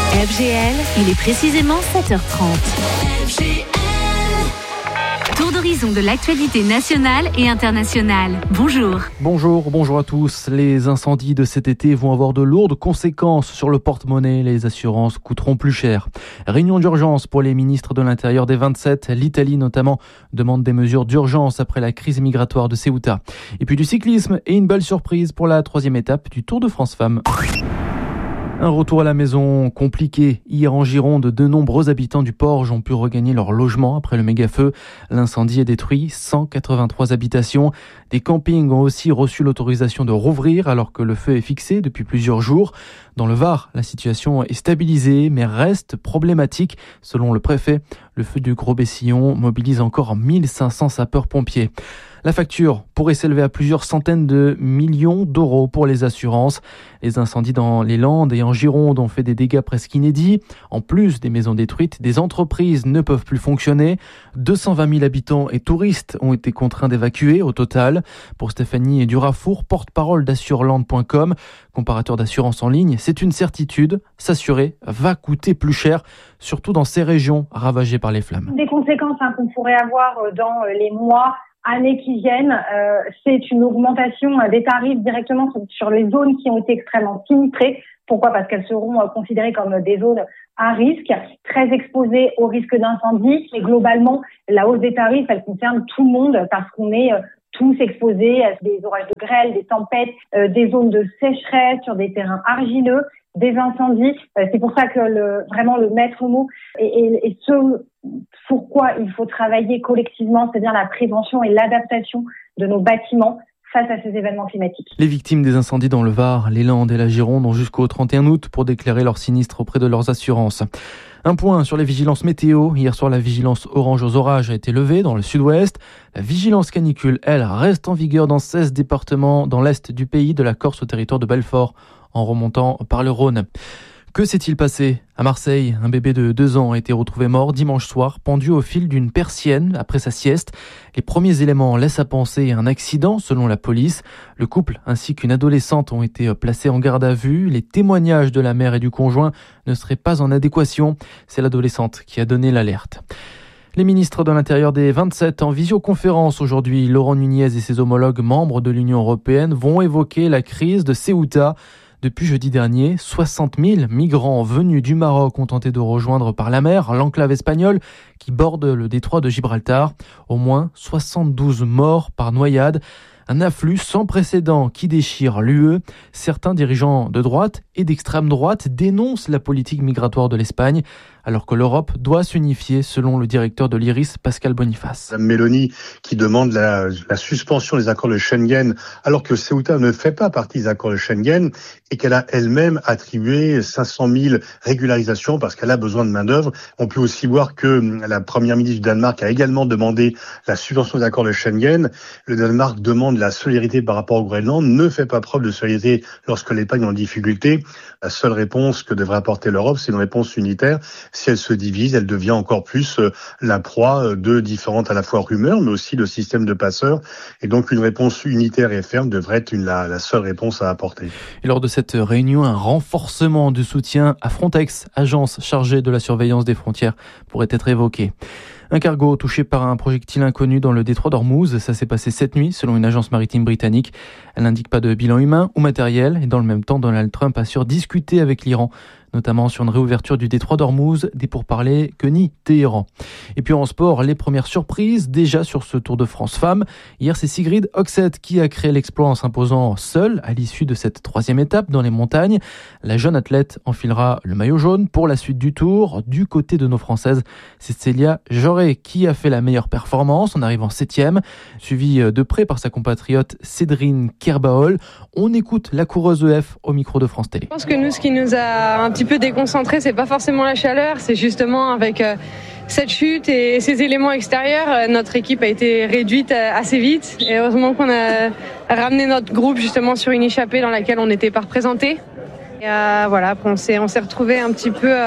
FGL, il est précisément 7h30. FGL. Tour d'horizon de l'actualité nationale et internationale. Bonjour. Bonjour à tous. Les incendies de cet été vont avoir de lourdes conséquences sur le porte-monnaie. Les assurances coûteront plus cher. Réunion d'urgence pour les ministres de l'Intérieur des 27. L'Italie notamment demande des mesures d'urgence après la crise migratoire de Ceuta. Et puis du cyclisme et une belle surprise pour la 3e étape du Tour de France Femmes. Un retour à la maison compliqué. Hier en Gironde, de nombreux habitants du Porge ont pu regagner leur logement après le méga-feu. L'incendie a détruit 183 habitations. Des campings ont aussi reçu l'autorisation de rouvrir alors que le feu est fixé depuis plusieurs jours. Dans le Var, la situation est stabilisée mais reste problématique. Selon le préfet, le feu du Gros-Bessillon mobilise encore 1500 sapeurs-pompiers. La facture pourrait s'élever à plusieurs centaines de millions d'euros pour les assurances. Les incendies dans les Landes et en Gironde ont fait des dégâts presque inédits. En plus des maisons détruites, des entreprises ne peuvent plus fonctionner. 220 000 habitants et touristes ont été contraints d'évacuer au total. Pour Stéphanie Durafour, porte-parole d'assureland.com, comparateur d'assurance en ligne, c'est une certitude, s'assurer va coûter plus cher, surtout dans ces régions ravagées par les flammes. Des conséquences qu'on pourrait avoir dans les mois, années qui viennent, c'est une augmentation des tarifs directement sur les zones qui ont été extrêmement sinistrées. Pourquoi ? Parce qu'elles seront considérées comme des zones à risque, très exposées au risque d'incendie. Et globalement, la hausse des tarifs, elle concerne tout le monde parce qu'on est tous exposés à des orages de grêle, des tempêtes, des zones de sécheresse sur des terrains argileux, des incendies. C'est pour ça que vraiment le maître mot et ce pourquoi il faut travailler collectivement, c'est-à-dire la prévention et l'adaptation de nos bâtiments face à ces événements climatiques. Les victimes des incendies dans le Var, les Landes et la Gironde ont jusqu'au 31 août pour déclarer leurs sinistres auprès de leurs assurances. Un point sur les vigilances météo. Hier soir, la vigilance orange aux orages a été levée dans le sud-ouest. La vigilance canicule, elle, reste en vigueur dans 16 départements dans l'est du pays, de la Corse au territoire de Belfort, en remontant par le Rhône. Que s'est-il passé ? À Marseille, un bébé de 2 ans a été retrouvé mort dimanche soir, pendu au fil d'une persienne après sa sieste. Les premiers éléments laissent à penser un accident, selon la police. Le couple ainsi qu'une adolescente ont été placés en garde à vue. Les témoignages de la mère et du conjoint ne seraient pas en adéquation. C'est l'adolescente qui a donné l'alerte. Les ministres de l'Intérieur des 27 en visioconférence aujourd'hui. Laurent Nunez et ses homologues membres de l'Union européenne vont évoquer la crise de Ceuta. Depuis jeudi dernier, 60 000 migrants venus du Maroc ont tenté de rejoindre par la mer l'enclave espagnole qui borde le détroit de Gibraltar. Au moins 72 morts par noyade. Un afflux sans précédent qui déchire l'UE. Certains dirigeants de droite et d'extrême droite dénoncent la politique migratoire de l'Espagne, alors que l'Europe doit s'unifier, selon le directeur de l'IRIS, Pascal Boniface. Mme Meloni qui demande la suspension des accords de Schengen, alors que Ceuta ne fait pas partie des accords de Schengen et qu'elle a elle-même attribué 500 000 régularisations parce qu'elle a besoin de main-d'œuvre. On peut aussi voir que la première ministre du Danemark a également demandé la suspension des accords de Schengen. Le Danemark demande la solidarité par rapport au Groenland, ne fait pas preuve de solidarité lorsque l'Espagne est en difficulté. La seule réponse que devrait apporter l'Europe, c'est une réponse unitaire. Si elle se divise, elle devient encore plus la proie de différentes à la fois rumeurs, mais aussi de systèmes de passeurs. Et donc une réponse unitaire et ferme devrait être la seule réponse à apporter. Et lors de cette réunion, un renforcement du soutien à Frontex, agence chargée de la surveillance des frontières, pourrait être évoqué. Un cargo touché par un projectile inconnu dans le détroit d'Ormuz. Ça s'est passé cette nuit, selon une agence maritime britannique. Elle n'indique pas de bilan humain ou matériel. Et dans le même temps, Donald Trump assure discuter avec l'Iran, notamment sur une réouverture du détroit d'Ormuz, des pourparlers que nie Téhéran. Et puis en sport, les premières surprises déjà sur ce Tour de France Femmes. Hier, c'est Sigrid Hoxet qui a créé l'exploit en s'imposant seule à l'issue de cette 3e étape dans les montagnes. La jeune athlète enfilera le maillot jaune pour la suite du Tour. Du côté de nos Françaises, c'est Célia Joré qui a fait la meilleure performance en arrivant 7e, suivie de près par sa compatriote Cédrine Kerbaol. On écoute la coureuse EF au micro de France Télé. Je pense que nous, ce qui nous a un petit peu déconcentrés, c'est pas forcément la chaleur, c'est justement avec cette chute et ces éléments extérieurs, notre équipe a été réduite assez vite. Et heureusement qu'on a ramené notre groupe justement sur une échappée dans laquelle on n'était pas représenté. Et voilà, on s'est retrouvés un petit peu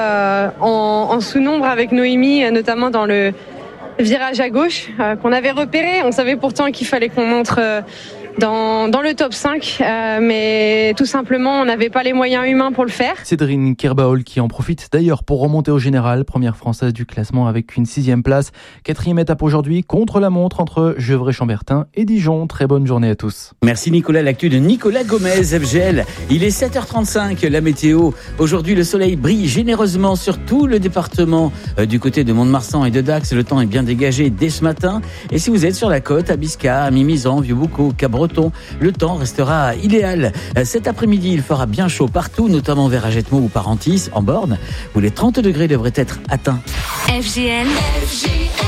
en sous-nombre avec Noémie, notamment dans le virage à gauche qu'on avait repéré. On savait pourtant qu'il fallait qu'on montre dans le top 5, mais tout simplement on n'avait pas les moyens humains pour le faire. Cédrine Kerbaol qui en profite d'ailleurs pour remonter au général, première française du classement avec une 6e place. 4e étape aujourd'hui, contre la montre entre Gevrey-Chambertin et Dijon. Très bonne journée à tous. Merci Nicolas, l'actu de Nicolas Gomez, FGL. Il est 7h35, la météo. Aujourd'hui, le soleil brille généreusement sur tout le département du côté de Mont-de-Marsan et de Dax. Le temps est bien dégagé dès ce matin. Et si vous êtes sur la côte, à Bisca, à Mimizan, Vieux-Boucau, Cap-Breton, le temps restera idéal. Cet après-midi, il fera bien chaud partout, notamment vers Agetmo ou Parentis, en Borne, où les 30 degrés devraient être atteints. FGL.